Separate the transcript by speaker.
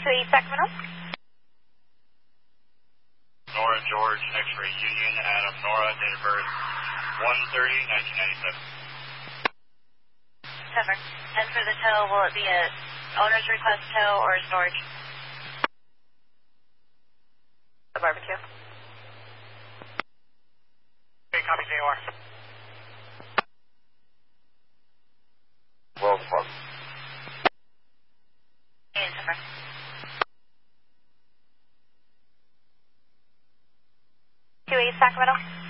Speaker 1: 28 Sacramento.
Speaker 2: Nora George, X-ray Union, Adam Nora, date of birth 1/30/1997.
Speaker 1: September. And for the tow, will it be a owner's request tow or storage? A barbecue.
Speaker 2: Okay, copy JOR.
Speaker 3: Well, fuck.
Speaker 1: In September. Two 8 Sacramento.